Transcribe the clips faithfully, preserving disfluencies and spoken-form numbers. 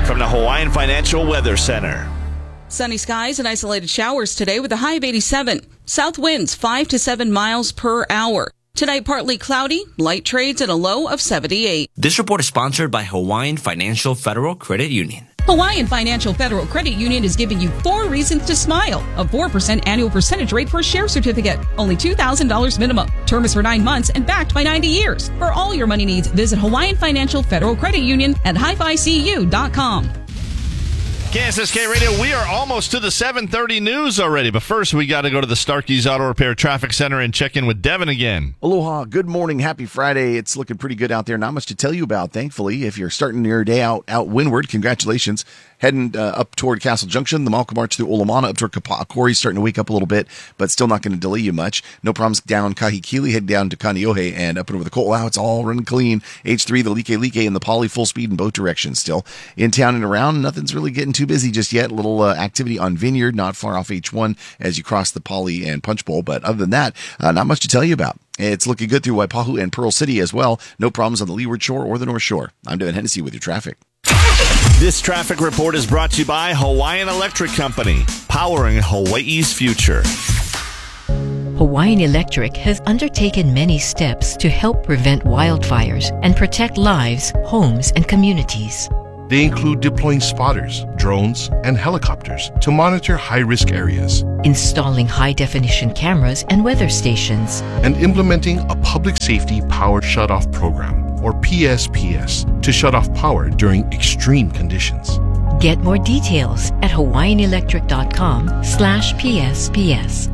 from the Hawaiian Financial Weather Center. Sunny skies and isolated showers today with a high of eighty-seven. South winds five to seven miles per hour. Tonight, partly cloudy, light trades at a low of seventy-eight. This report is sponsored by Hawaiian Financial Federal Credit Union. Hawaiian Financial Federal Credit Union is giving you four reasons to smile. A four percent annual percentage rate for a share certificate. Only two thousand dollars minimum. Term is for nine months and backed by ninety years. For all your money needs, visit Hawaiian Financial Federal Credit Union at hi fi c u dot com. K S S K Radio, we are almost to the seven thirty news already, but first we got to go to the Starkey's Auto Repair Traffic Center and check in with Devin again. Aloha, good morning, happy Friday. It's looking pretty good out there. Not much to tell you about, thankfully. If you're starting your day out out windward, congratulations. Heading uh, up toward Castle Junction, the Malcolm Arch through Olamana up toward Kapa'akori, starting to wake up a little bit, but still not going to delay you much. No problems down Kahikili, heading down to Kaneohe and up and over the Ko'olau. It's all running clean. H three, the Like Like, and the Poly, full speed in both directions still. In town and around, nothing's really getting too busy just yet. A little uh, activity on Vineyard, not far off H one as you cross the Poly and Punch Bowl, but other than that, uh, not much to tell you about. It's looking good through Waipahu and Pearl City as well. No problems on the Leeward Shore or the North Shore. I'm Devin Hennessy with your traffic. This traffic report is brought to you by Hawaiian Electric Company, powering Hawaii's future. Hawaiian Electric has undertaken many steps to help prevent wildfires and protect lives, homes, and communities. They include deploying spotters, drones, and helicopters to monitor high-risk areas, installing high-definition cameras and weather stations, and implementing a public safety power shutoff program, or P S P S, to shut off power during extreme conditions. Get more details at hawaiian electric dot com slash P S P S.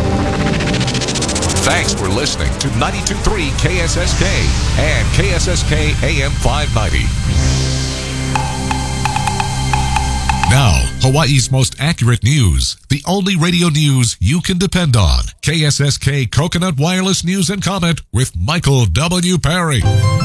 Thanks for listening to ninety-two point three K S S K and K S S K A M five ninety. Now, Hawaii's most accurate news. The only radio news you can depend on. K S S K Coconut Wireless News and Comment with Michael W. Perry.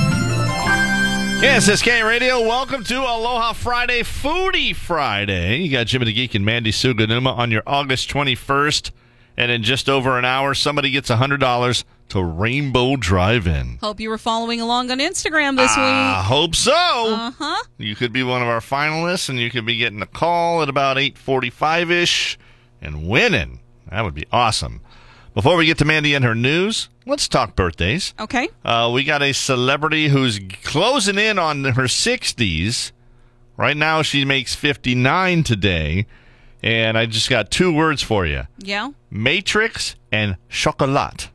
K S S K Radio, welcome to Aloha Friday, Foodie Friday. You got Jimmy the Geek and Mandy Suganuma on your August twenty-first. And in just over an hour, somebody gets one hundred dollars to Rainbow Drive-In. Hope you were following along on Instagram this I week. I hope so. Uh-huh. You could be one of our finalists, and you could be getting a call at about eight forty-five-ish and winning. That would be awesome. Before we get to Mandy and her news, let's talk birthdays. Okay. Uh, we got a celebrity who's closing in on her sixties. Right now, she makes fifty-nine today. And I just got two words for you. Yeah? Matrix and chocolat.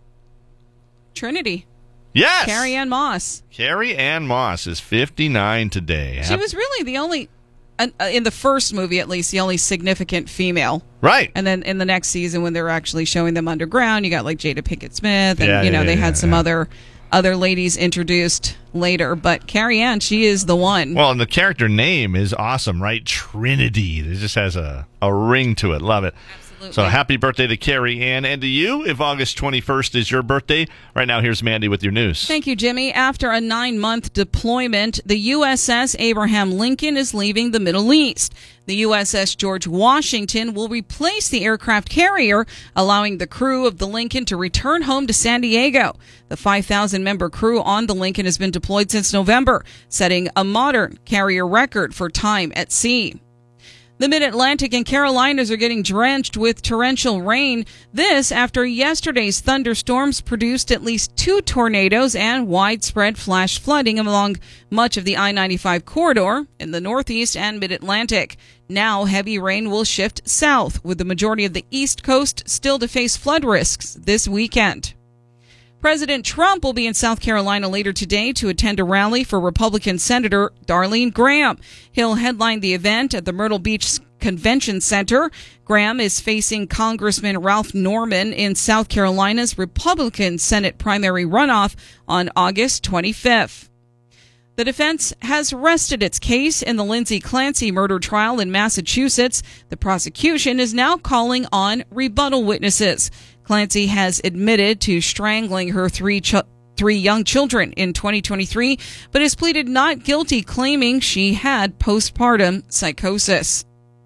Trinity. Yes! Carrie Ann Moss. Carrie Ann Moss is fifty-nine today. She was really the only, uh, in the first movie at least, the only significant female. Right. And then in the next season when they were actually showing them underground, you got like Jada Pinkett Smith, and yeah, you know yeah, they yeah, had some yeah. other other ladies introduced later. But Carrie Ann, she is the one. Well, and the character name is awesome, right? Trinity. It just has a, a ring to it. Love it. Absolutely. So happy birthday to Carrie Ann. And to you, if August twenty-first is your birthday. Right now, here's Mandy with your news. Thank you, Jimmy. After a nine-month deployment, the U S S Abraham Lincoln is leaving the Middle East. The U S S George Washington will replace the aircraft carrier, allowing the crew of the Lincoln to return home to San Diego. The five thousand member crew on the Lincoln has been deployed since November, setting a modern carrier record for time at sea. The Mid-Atlantic and Carolinas are getting drenched with torrential rain. This after yesterday's thunderstorms produced at least two tornadoes and widespread flash flooding along much of the I ninety-five corridor in the Northeast and Mid-Atlantic. Now heavy rain will shift south, with the majority of the East Coast still to face flood risks this weekend. President Trump will be in South Carolina later today to attend a rally for Republican Senator Darlene Graham. He'll headline the event at the Myrtle Beach Convention Center. Graham is facing Congressman Ralph Norman in South Carolina's Republican Senate primary runoff on August twenty-fifth. The defense has rested its case in the Lindsay Clancy murder trial in Massachusetts. The prosecution is now calling on rebuttal witnesses. Clancy has admitted to strangling her three ch- three young children in twenty twenty-three, but has pleaded not guilty, claiming she had postpartum psychosis.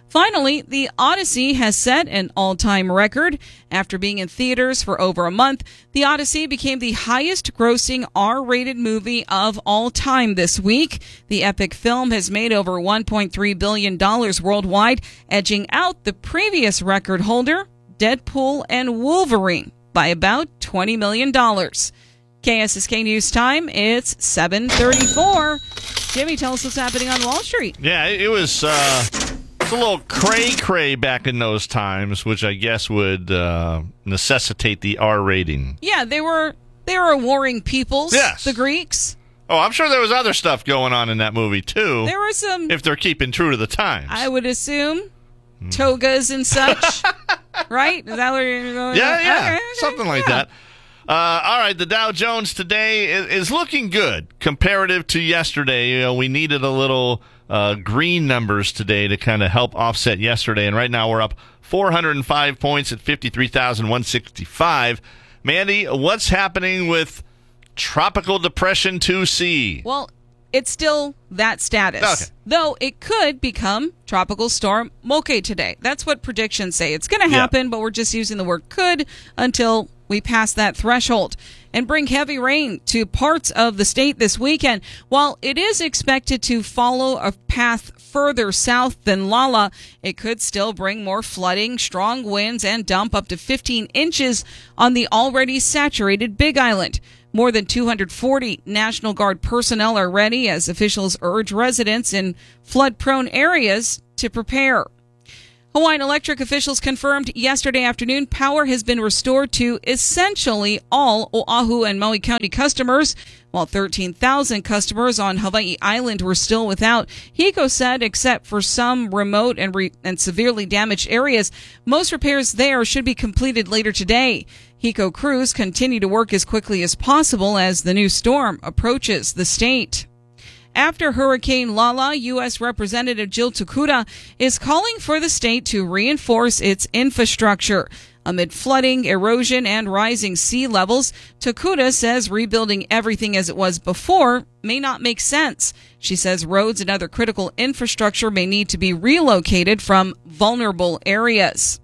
Finally, The Odyssey has set an all-time record. After being in theaters for over a month, The Odyssey became the highest-grossing R-rated movie of all time this week. The epic film has made over one point three billion dollars worldwide, edging out the previous record holder, Deadpool and Wolverine, by about twenty million dollars. K S S K News Time, it's seven thirty-four. Jimmy, tell us what's happening on Wall Street. Yeah, it, it was... Uh... It's a little cray-cray back in those times, which I guess would uh, necessitate the R rating. Yeah, they were they were warring peoples, yes. The Greeks. Oh, I'm sure there was other stuff going on in that movie, too. There were some... If they're keeping true to the times. I would assume. Togas and such. Right? Is that where you're going? Yeah, yeah. Okay, okay, Something like yeah. that. Uh, all right, the Dow Jones today is, is looking good comparative to yesterday. You know, we needed a little... Uh, green numbers today to kind of help offset yesterday. And right now we're up four hundred five points at fifty-three thousand one hundred sixty-five. Mandy, what's happening with Tropical Depression two C? Well, it's still that status. Okay. Though it could become Tropical Storm Moke today. That's what predictions say. It's going to happen, yeah. but we're just using the word could until we pass that threshold. And bring heavy rain to parts of the state this weekend. While it is expected to follow a path further south than Lala, it could still bring more flooding, strong winds, and dump up to fifteen inches on the already saturated Big Island. More than two hundred forty National Guard personnel are ready as officials urge residents in flood-prone areas to prepare. Hawaiian Electric officials confirmed yesterday afternoon power has been restored to essentially all Oahu and Maui County customers, while thirteen thousand customers on Hawaii Island were still without. HECO said except for some remote and, re- and severely damaged areas, most repairs there should be completed later today. HECO crews continue to work as quickly as possible as the new storm approaches the state. After Hurricane Lala, U S Representative Jill Tokuda is calling for the state to reinforce its infrastructure. Amid flooding, erosion, and rising sea levels, Tokuda says rebuilding everything as it was before may not make sense. She says roads and other critical infrastructure may need to be relocated from vulnerable areas.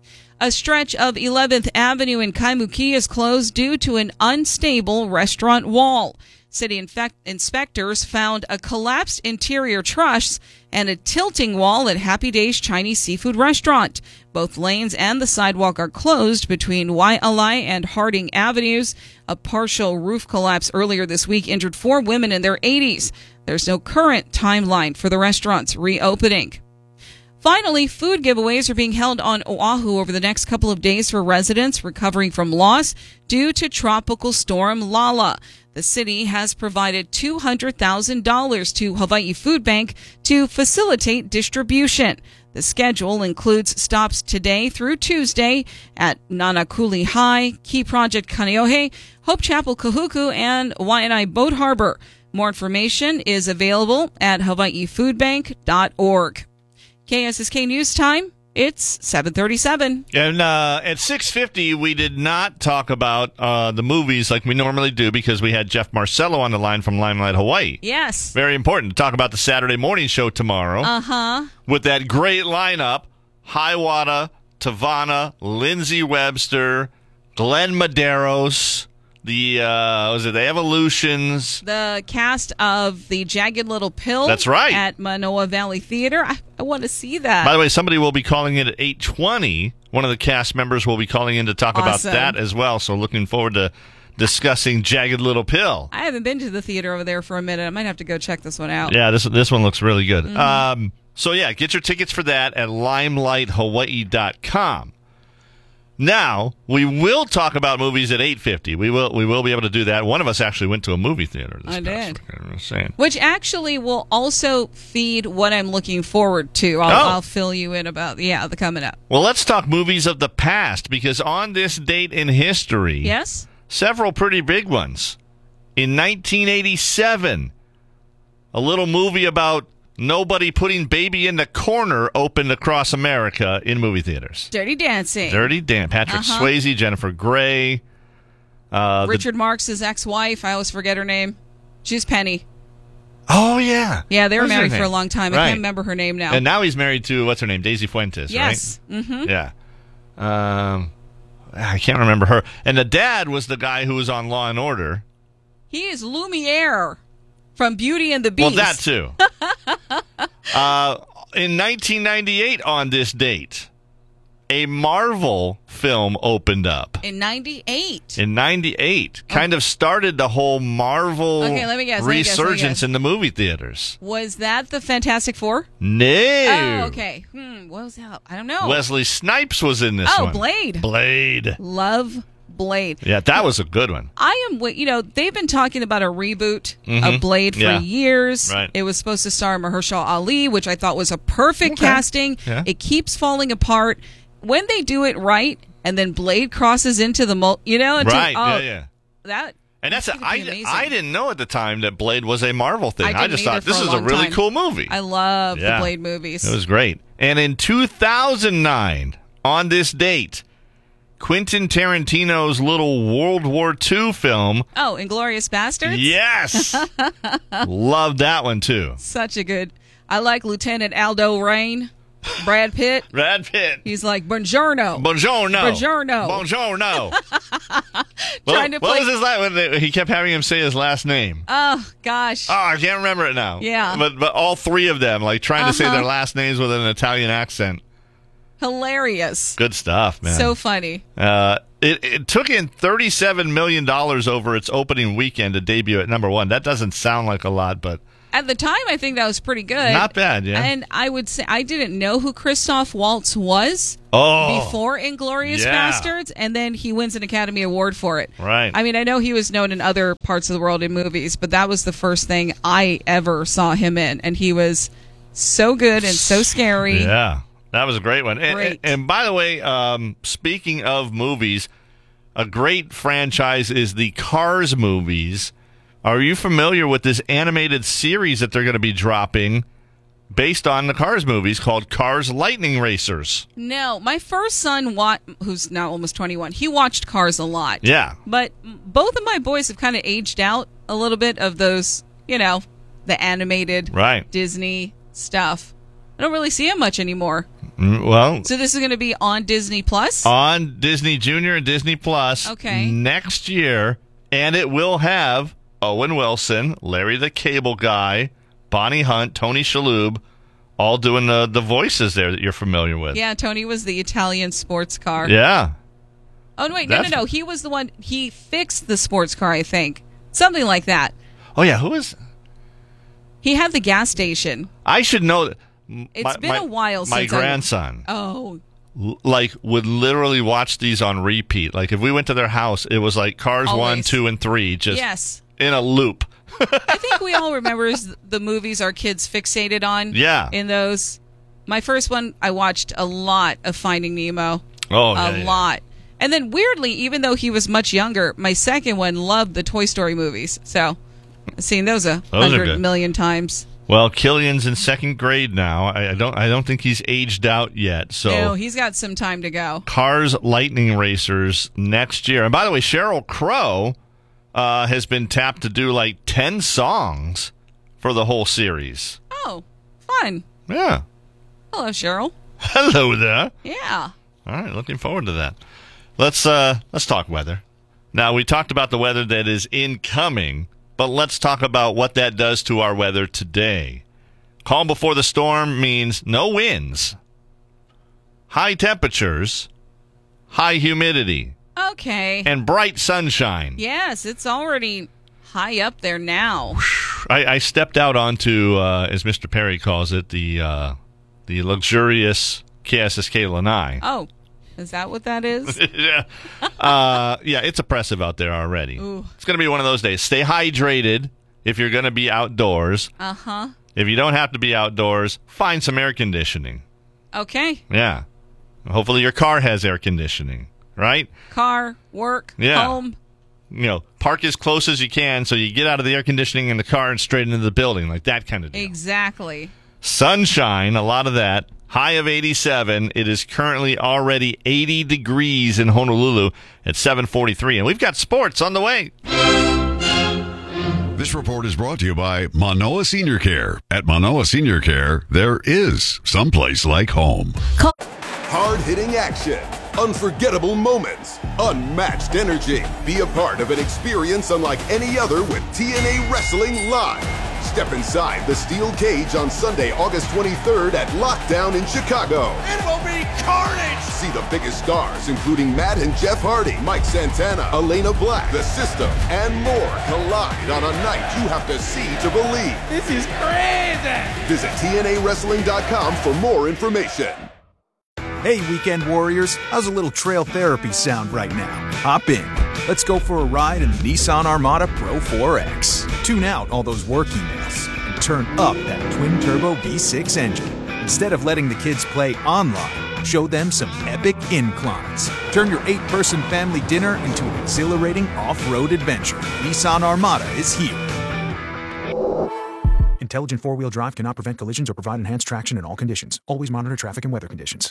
A stretch of eleventh Avenue in Kaimuki is closed due to an unstable restaurant wall. City infect- inspectors found a collapsed interior truss and a tilting wall at Happy Days Chinese Seafood Restaurant. Both lanes and the sidewalk are closed between Waialae and Harding Avenues. A partial roof collapse earlier this week injured four women in their eighties. There's no current timeline for the restaurant's reopening. Finally, food giveaways are being held on Oahu over the next couple of days for residents recovering from loss due to Tropical Storm Lala. The city has provided two hundred thousand dollars to Hawaii Food Bank to facilitate distribution. The schedule includes stops today through Tuesday at Nanakuli High, Key Project Kaneohe, Hope Chapel Kahuku, and Waianae Boat Harbor. More information is available at hawaii food bank dot org. K S S K News Time, it's seven thirty-seven. And uh, at six fifty, we did not talk about uh, the movies like we normally do because we had Jeff Marcello on the line from Limelight, Hawaii. Yes. Very important to talk about the Saturday morning show tomorrow. Uh-huh. With that great lineup, Hiawatha, Tavana, Lindsay Webster, Glenn Medeiros, the, uh, was it the Evolutions? The cast of the Jagged Little Pill. That's right. At Manoa Valley Theater. I, I want to see that. By the way, somebody will be calling in at eight twenty. One of the cast members will be calling in to talk Awesome. about that as well. So looking forward to discussing Jagged Little Pill. I haven't been to the theater over there for a minute. I might have to go check this one out. Yeah, this this one looks really good. Mm-hmm. Um, so yeah, get your tickets for that at limelight hawaii dot com. Now, we will talk about movies at eight fifty. We will we will be able to do that. One of us actually went to a movie theater this I past did. week, I was saying. Which actually will also feed what I'm looking forward to. I'll, Oh. I'll fill you in about, yeah, the coming up. Well, let's talk movies of the past, because on this date in history, Yes? several pretty big ones. In nineteen eighty-seven, a little movie about nobody putting baby in the corner opened across America in movie theaters. Dirty Dancing. Dirty Dan. Patrick Uh-huh. Swayze, Jennifer Grey. Uh, the- Richard Marks' ex-wife. I always forget her name. She's Penny. Oh, yeah. Yeah, they were What's her married for name? a long time. I Right. can't remember her name now. And now he's married to, what's her name, Daisy Fuentes, yes. Mm-hmm. right? Yeah. Um, I can't remember her. And the dad was the guy who was on Law and Order. He is Lumiere from Beauty and the Beast. Well, that too. uh, in nineteen ninety-eight, on this date, a Marvel film opened up. In ninety-eight. In ninety-eight. Kind of started the whole Marvel Okay, let me guess, let me guess, let me resurgence guess. in the movie theaters. Was that the Fantastic Four? No. Oh, okay. Hmm, what was that? I don't know. Wesley Snipes was in this Oh, one. Blade. Blade. Love Blade. Yeah, that was a good one. I am, wi- you know, they've been talking about a reboot Mhm. of Blade for Yeah. years. Right. It was supposed to star Mahershala Ali, which I thought was a perfect Okay. casting. Yeah. It keeps falling apart. When they do it right, and then Blade crosses into the, mul- you know, into, Right, oh, yeah, yeah. that. And that's, It's a, gonna I, be amazing. I didn't know at the time that Blade was a Marvel thing. I I, didn't just either thought this for a is a long really time. cool movie. I love Yeah. the Blade movies. It was great. And in two thousand nine, on this date, Quentin Tarantino's little World War Two film. Oh, Inglourious Bastards? Yes. Loved that one, too. Such a good. I like Lieutenant Aldo Rain, Brad Pitt. Brad Pitt. He's like, Buongiorno. Buongiorno. Buongiorno. Buongiorno. Trying to what play- was his last? When they, he kept having him say his last name. Oh, gosh. Oh, I can't remember it now. Yeah. But but all three of them, like trying to say Uh-huh. their last names with an Italian accent. Hilarious. Good stuff, man. So funny. Uh, it, it took in thirty-seven million dollars over its opening weekend to debut at number one. That doesn't sound like a lot, but At the time, I think that was pretty good. not bad, yeah. And I would say I didn't know who Christoph Waltz was oh, before Inglourious yeah. Bastards, and then he wins an Academy Award for it. right. I mean, I know he was known in other parts of the world in movies, but that was the first thing I ever saw him in, and he was so good and so scary. Yeah, that was a great one. And, Great. and, and by the way, um, speaking of movies, a great franchise is the Cars movies. Are you familiar with this animated series that they're going to be dropping based on the Cars movies called Cars Lightning Racers? No, my first son, wa- who's now almost twenty-one, he watched Cars a lot. Yeah. But both of my boys have kind of aged out a little bit of those, you know, the animated Right. Disney stuff. I don't really see them much anymore. Mm, Well, So this is going to be on Disney Plus? on Disney Junior and Disney Plus Okay. next year, and it will have Owen Wilson, Larry the Cable Guy, Bonnie Hunt, Tony Shalhoub, all doing the, the voices there that you're familiar with. Yeah, Tony was the Italian sports car. Yeah. Oh, wait, no, no, That's- no. He was the one, he fixed the sports car, I think. Something like that. Oh, yeah. Who is... He had the gas station. I should know that. M- It's my- been my- a while My since I- grandson, Oh, l- like, would literally watch these on repeat. Like, if we went to their house, it was like Cars one, Always. two, and three, just yes. in a loop. I think we all remember is the movies our kids fixated on. Yeah. In those. My first one, I watched a lot of Finding Nemo. Oh, a yeah, yeah. lot. And then weirdly, even though he was much younger, my second one loved the Toy Story movies. So I've seen those a Those are hundred good. million times. Well, Killian's in second grade now. I, I don't. I don't think he's aged out yet. So No, he's got some time to go. Cars Lightning Racers next year. And by the way, Sheryl Crow uh, has been tapped to do like ten songs for the whole series. Oh, fun. Yeah. Hello, Cheryl. Hello there. Yeah. All right, looking forward to that. Let's uh let's talk weather. Now, we talked about the weather that is incoming, but let's talk about what that does to our weather today. Calm before the storm means no winds, high temperatures, high humidity, Okay. and bright sunshine. Yes, it's already high up there now. I, I stepped out onto, uh, as Mister Perry calls it, the uh, the luxurious K S S K Lanai. Oh, is that what that is? yeah. Uh, yeah, it's oppressive out there already. Ooh. It's going to be one of those days. Stay hydrated if you're going to be outdoors. Uh huh. If you don't have to be outdoors, find some air conditioning. Okay. Yeah. Hopefully your car has air conditioning, right? Car, work, Yeah. home. You know, park as close as you can so you get out of the air conditioning in the car and straight into the building, like that kind of deal. Exactly. Sunshine, a lot of that. High of eighty-seven. It is currently already eighty degrees in Honolulu at seven forty-three. And we've got sports on the way. This report is brought to you by Manoa Senior Care. At Manoa Senior Care, there is someplace like home. Hard-hitting action, unforgettable moments, unmatched energy. Be a part of an experience unlike any other with T N A Wrestling Live. Step inside the steel cage on Sunday, August twenty-third at Lockdown in Chicago. It will be carnage! See the biggest stars, including Matt and Jeff Hardy, Mike Santana, Elena Black, The System, and more collide on a night you have to see to believe. This is crazy! Visit T N A wrestling dot com for more information. Hey, Weekend Warriors, how's a little trail therapy sound right now? Hop in. Let's go for a ride in the Nissan Armada Pro four X. Tune out all those work emails and turn up that twin-turbo V six engine. Instead of letting the kids play online, show them some epic inclines. Turn your eight-person family dinner into an exhilarating off-road adventure. Nissan Armada is here. Intelligent four-wheel drive cannot prevent collisions or provide enhanced traction in all conditions. Always monitor traffic and weather conditions.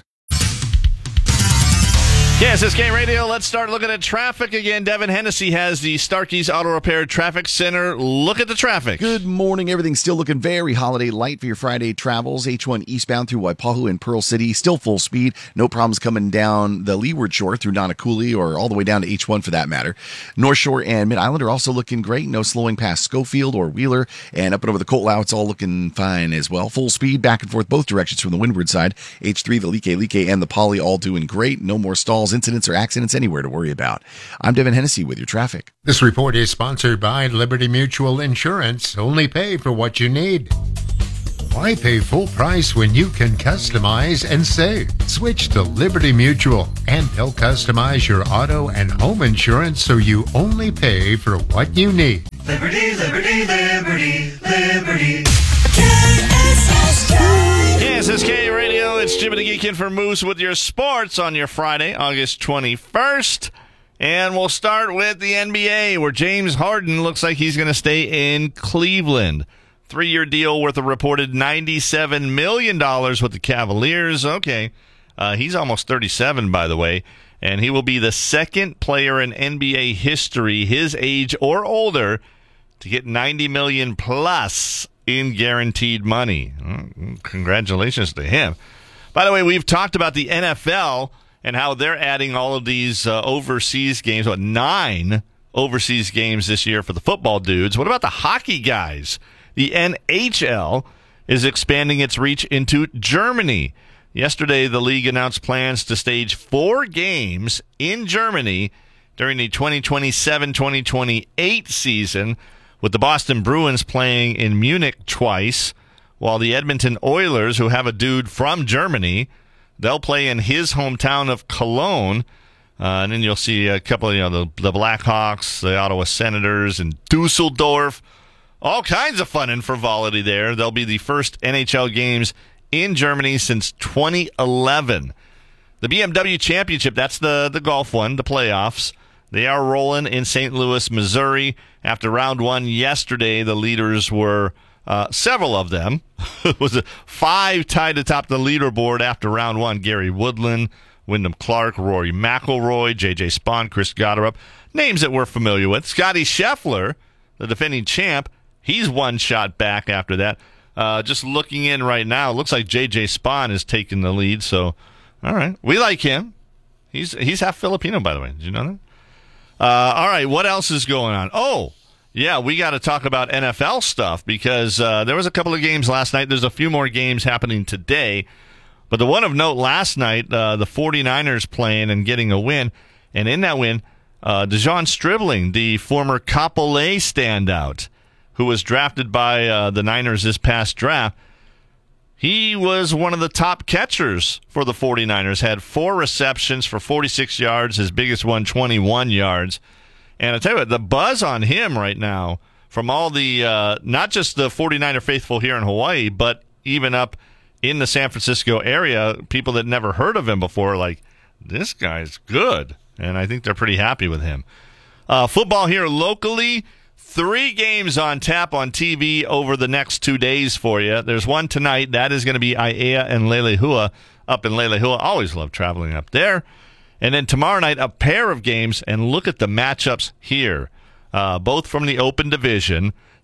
K S S K Radio, let's start looking at traffic again. Devin Hennessy has the Starkey's Auto Repair Traffic Center. Look at the traffic. Good morning. Everything's still looking very holiday light for your Friday travels. H one eastbound through Waipahu and Pearl City, still full speed. No problems coming down the leeward shore through Nanakuli or all the way down to H one for that matter. North Shore and Mid-Island are also looking great. No slowing past Schofield or Wheeler. And up and over the Coltlau, it's all looking fine as well. Full speed back and forth both directions from the windward side. H three, the Like Like, and the Poly all doing great. No more stalls, incidents, or accidents anywhere to worry about. I'm Devin Hennessy with your traffic. This report is sponsored by Liberty Mutual Insurance. Only pay for what you need. Why pay full price when you can customize and save? Switch to Liberty Mutual, and they'll customize your auto and home insurance so you only pay for what you need. Liberty, liberty, liberty, liberty. K S S K Radio, it's Jimmy the Geek in for Moose with your sports on your Friday, August twenty-first. And we'll start with the N B A, where James Harden looks like he's going to stay in Cleveland. Three-year deal worth a reported ninety-seven million dollars with the Cavaliers. Okay. Uh, he's almost thirty-seven, by the way. And he will be the second player in N B A history, his age or older, to get ninety million dollars plus in guaranteed money. Congratulations to him. By the way, we've talked about the N F L and how they're adding all of these uh, overseas games, what, nine overseas games this year for the football dudes. What about the hockey guys? The N H L is expanding its reach into Germany. Yesterday, the league announced plans to stage four games in Germany during the twenty twenty-seven twenty twenty-eight season, with the Boston Bruins playing in Munich twice, while the Edmonton Oilers, who have a dude from Germany, they'll play in his hometown of Cologne. Uh, and then you'll see a couple of, you know, the, the Blackhawks, the Ottawa Senators, and Dusseldorf. All kinds of fun and frivolity there. They'll be the first N H L games in Germany since twenty eleven. The B M W Championship, that's the, the golf one, the playoffs. They are rolling in Saint Louis, Missouri. After round one yesterday, the leaders were uh, several of them. It was a five tied atop the leaderboard after round one. Gary Woodland, Wyndham Clark, Rory McIlroy, J J Spawn, Chris Gotterup. Names that we're familiar with. Scotty Scheffler, the defending champ, he's one shot back after that. Uh, just looking in right now, looks like J J Spawn is taking the lead. So, all right. We like him. He's, he's half Filipino, by the way. Did you know that? Uh, all right, what else is going on? Oh, yeah, we got to talk about N F L stuff because uh, there was a couple of games last night. There's a few more games happening today. But the one of note last night, uh, the 49ers playing and getting a win. And in that win, uh, DeJon Stribling, the former Capolay standout, who was drafted by uh, the Niners this past draft, he was one of the top catchers for the 49ers, had four receptions for forty-six yards, his biggest one, twenty-one yards. And I tell you what, the buzz on him right now from all the, uh, not just the 49er faithful here in Hawaii, but even up in the San Francisco area, people that never heard of him before, like, this guy's good. And I think they're pretty happy with him. Uh, football here locally. Three games on tap on T V over the next two days for you. There's one tonight. That is going to be Aiea and Lelehua up in Lelehua. Always love traveling up there. And then tomorrow night, a pair of games. And look at the matchups here. Uh, both from the Open Division.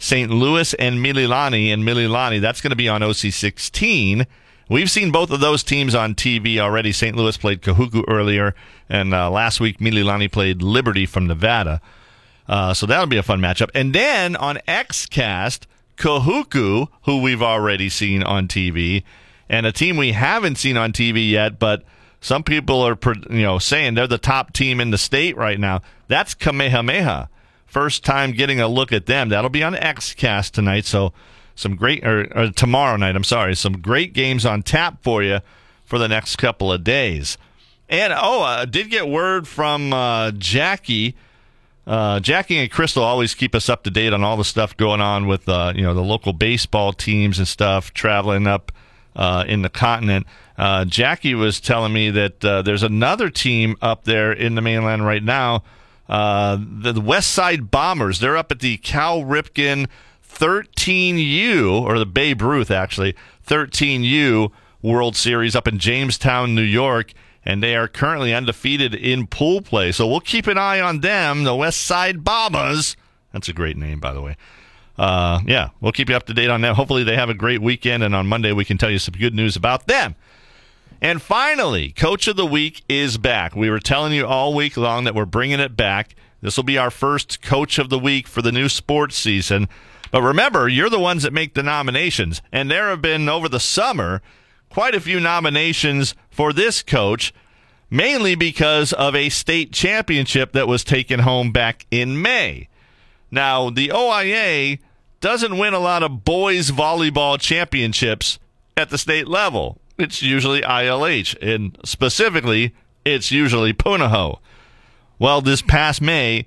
Saint Louis and Mililani. And Mililani, that's going to be on O C sixteen. We've seen both of those teams on T V already. Saint Louis played Kahuku earlier, and uh, last week Mililani played Liberty from Nevada. Uh, so that'll be a fun matchup. And then on XCast, Kahuku, who we've already seen on T V, and a team we haven't seen on T V yet, but some people are you know saying they're the top team in the state right now. That's Kamehameha. First time getting a look at them. That'll be on XCast tonight, so some great, or, or tomorrow night, I'm sorry, some great games on tap for you for the next couple of days. And, oh, I did get word from uh, Jackie. Uh, Jackie and Crystal always keep us up to date on all the stuff going on with, uh, you know, the local baseball teams and stuff traveling up uh, in the continent. Uh, Jackie was telling me that uh, there's another team up there in the mainland right now, uh, the, the West Side Bombers. They're up at the Cal Ripken thirteen U, or the Babe Ruth, actually, thirteen U World Series up in Jamestown, New York, and they are currently undefeated in pool play. So we'll keep an eye on them, the West Side Bombers. That's a great name, by the way. Uh, yeah, we'll keep you up to date on that. Hopefully they have a great weekend, and on Monday we can tell you some good news about them. And finally, Coach of the Week is back. We were telling you all week long that we're bringing it back. This will be our first Coach of the Week for the new sports season. But remember, you're the ones that make the nominations, and there have been, over the summer, quite a few nominations for this coach, mainly because of a state championship that was taken home back in May. Now, the O I A doesn't win a lot of boys volleyball championships at the state level. It's usually I L H, and specifically, it's usually Punahou. Well, this past May,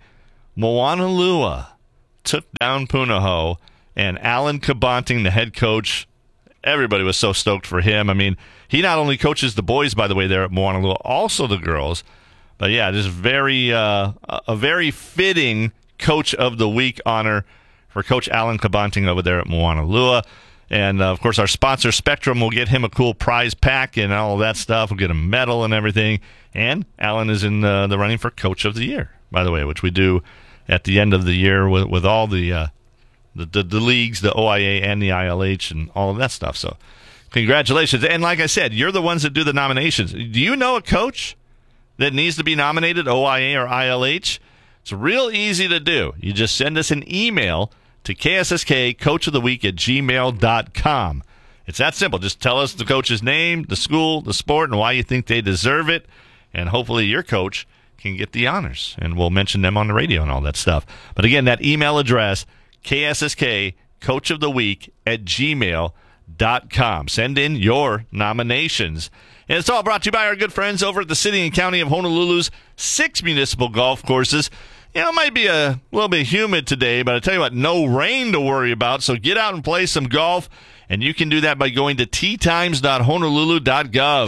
Moanalua took down Punahou, and Alan Kabanting, the head coach, everybody was so stoked for him. I mean, he not only coaches the boys, by the way, there at Moanalua, also the girls. But yeah, just very uh, a very fitting Coach of the Week honor for Coach Alan Kabanting over there at Moanalua. And, uh, of course, our sponsor, Spectrum, will get him a cool prize pack and all of that stuff. We'll get a medal and everything. And Alan is in uh, the running for Coach of the Year, by the way, which we do at the end of the year with, with all the, uh, the, the the leagues, the O I A and the I L H and all of that stuff. So congratulations. And like I said, you're the ones that do the nominations. Do you know a coach that needs to be nominated, O I A or I L H? It's real easy to do. You just send us an email to K S S K Coach of the Week at gmail dot com. It's that simple. Just tell us the coach's name, the school, the sport, and why you think they deserve it. And hopefully your coach can get the honors, and we'll mention them on the radio and all that stuff. But again, that email address, K S S K Coach of the Week at gmail dot com. Send in your nominations. And it's all brought to you by our good friends over at the City and County of Honolulu's six municipal golf courses. You know, it might be a little bit humid today, but I tell you what, no rain to worry about. So get out and play some golf, and you can do that by going to tee times dot honolulu dot gov.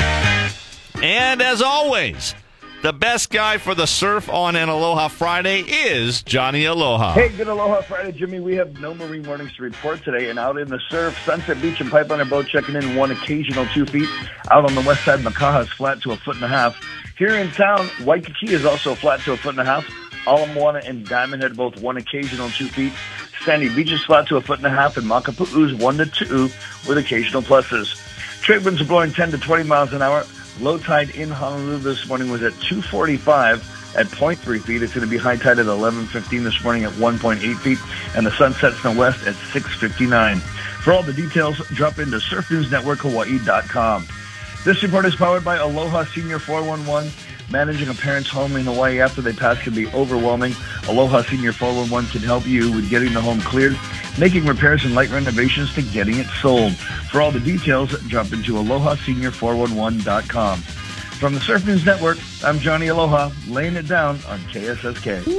And as always, the best guy for the Surf On and Aloha Friday is Johnny Aloha. Hey, good Aloha Friday, Jimmy. We have no marine warnings to report today. And out in the surf, Sunset Beach and Pipe on our boat checking in one occasional two feet. Out on the west side, Makaha is flat to a foot and a half. Here in town, Waikiki is also flat to a foot and a half. Ala Moana and Diamond Head both one occasional two feet. Sandy Beach is flat to a foot and a half. And Makapu'u is one to two with occasional pluses. Trade winds are blowing ten to twenty miles an hour. Low tide in Honolulu this morning was at two forty-five at zero point three feet. It's going to be high tide at eleven fifteen this morning at one point eight feet. And the sun sets in the west at six fifty-nine. For all the details, drop into surf news network hawaii dot com. This report is powered by Aloha Senior four one one. Managing a parent's home in Hawaii after they pass can be overwhelming. Aloha Senior four one one can help you with getting the home cleared, making repairs and light renovations to getting it sold. For all the details, jump into aloha senior four one one dot com. From the Surf News Network, I'm Johnny Aloha, laying it down on K S S K.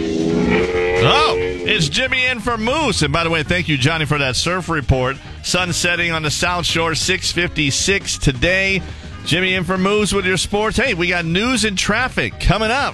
Oh, it's Jimmy in for Moose. And by the way, thank you, Johnny, for that surf report. Sun setting on the South Shore, six fifty-six today. Jimmy in for Moose with your sports. Hey, we got news and traffic coming up.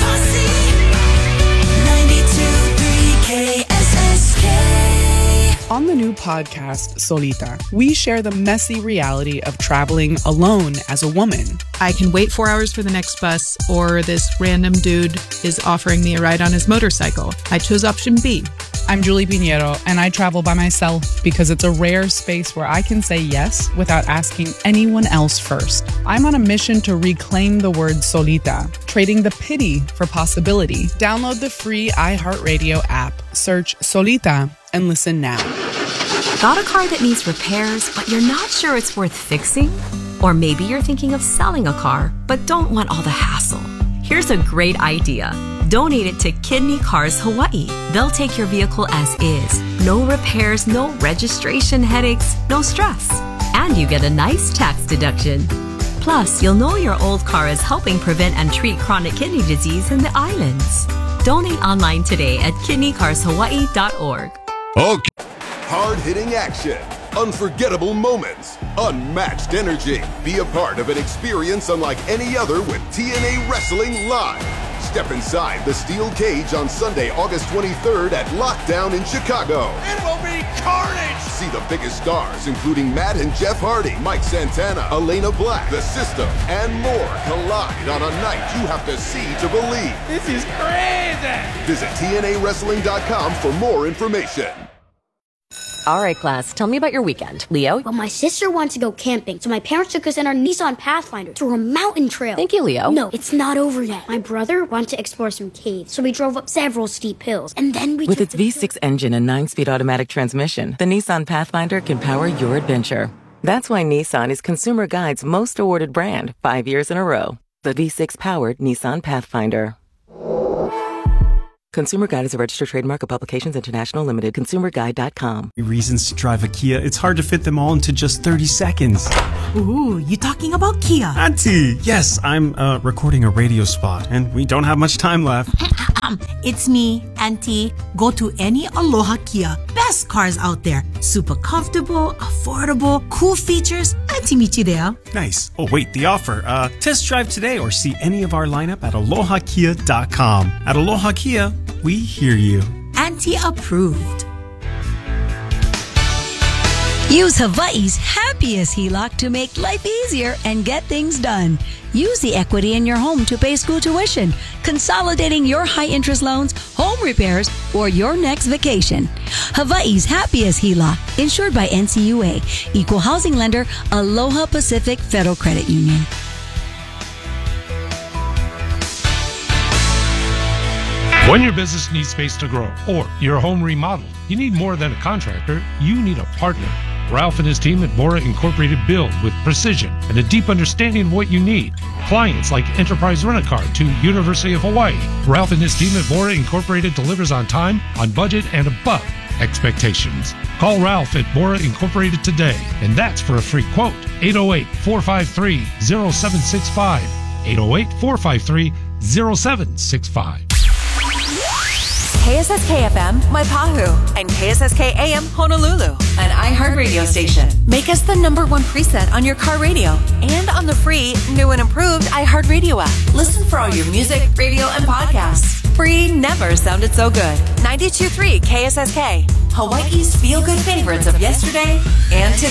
ninety-two point three K S S K. On the new podcast, Solita, we share the messy reality of traveling alone as a woman. I can wait four hours for the next bus, or this random dude is offering me a ride on his motorcycle. I chose option B. I'm Julie Pinheiro, and I travel by myself because it's a rare space where I can say yes without asking anyone else first. I'm on a mission to reclaim the word solita, trading the pity for possibility. Download the free iHeartRadio app, search Solita, and listen now. Got a car that needs repairs, but you're not sure it's worth fixing? Or maybe you're thinking of selling a car, but don't want all the hassle. Here's a great idea. Donate it to Kidney Cars Hawaii. They'll take your vehicle as is. No repairs, no registration headaches, no stress. And you get a nice tax deduction. Plus, you'll know your old car is helping prevent and treat chronic kidney disease in the islands. Donate online today at kidney cars hawaii dot org. Okay. Hard-hitting action, unforgettable moments, unmatched energy. Be a part of an experience unlike any other with T N A Wrestling Live. Step inside the steel cage on Sunday, August twenty-third at Lockdown in Chicago. It will be carnage! See the biggest stars, including Matt and Jeff Hardy, Mike Santana, Elena Black, The System, and more collide on a night you have to see to believe. This is crazy! Visit T N A wrestling dot com for more information. All right, class, tell me about your weekend. Leo? Well, my sister wants to go camping, so my parents took us in our Nissan Pathfinder to a mountain trail. Thank you, Leo. No, it's not over yet. My brother wanted to explore some caves, so we drove up several steep hills, and then we With took its the V six engine and nine-speed automatic transmission, the Nissan Pathfinder can power your adventure. That's why Nissan is Consumer Guide's most awarded brand, five years in a row. The V six-powered Nissan Pathfinder. Consumer Guide is a registered trademark of Publications International Limited. consumer guide dot com. Reasons to drive a Kia. It's hard to fit them all into just thirty seconds. Ooh, you talking about Kia? Auntie! Yes, I'm uh, recording a radio spot, and we don't have much time left. It's me, Auntie. Go to any Aloha Kia. Best cars out there. Super comfortable, affordable, cool features. Auntie meet you there. Nice. Oh, wait, the offer. Uh, test drive today or see any of our lineup at aloha kia dot com. At Aloha Kia, we hear you. Auntie approved. Use Hawaii's happiest H E L O C to make life easier and get things done. Use the equity in your home to pay school tuition, consolidating your high-interest loans, home repairs, or your next vacation. Hawaii's happiest H E L O C, insured by N C U A, Equal Housing Lender, Aloha Pacific Federal Credit Union. When your business needs space to grow or your home remodeled, you need more than a contractor, you need a partner. Ralph and his team at Bora Incorporated build with precision and a deep understanding of what you need. Clients like Enterprise Rent-A-Car to University of Hawaii. Ralph and his team at Bora Incorporated delivers on time, on budget, and above expectations. Call Ralph at Bora Incorporated today, and that's for a free quote. eight oh eight, four five three, oh seven six five. eight oh eight, four five three, oh seven six five. K S S K F M, Maipahu, and K S S K A M, Honolulu, an iHeart radio station. Make us the number one preset on your car radio and on the free, new and improved iHeart Radio app. Listen for all your music, radio, and podcasts. Free never sounded so good. ninety-two point three K S S K, Hawaii's feel-good favorites of yesterday and today.